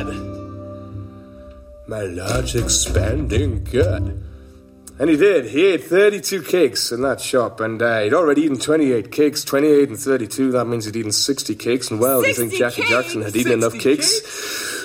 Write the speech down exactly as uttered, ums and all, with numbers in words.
gut. My large expanding gut. And he did. He ate thirty-two cakes in that shop, and uh, he'd already eaten twenty-eight cakes. twenty-eight and thirty-two, that means he'd eaten sixty cakes. And well, do you think Jackie cakes? Jackson had eaten enough cakes? cakes?